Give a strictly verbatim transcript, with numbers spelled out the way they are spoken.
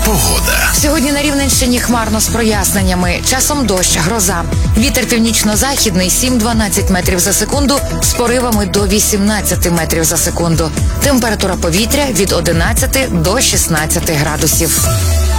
Погода. Сьогодні на Рівненщині хмарно з проясненнями. Часом дощ, гроза. Вітер північно-західний сім-дванадцять метрів за секунду з поривами до вісімнадцяти метрів за секунду. Температура повітря від одинадцяти до шістнадцяти градусів.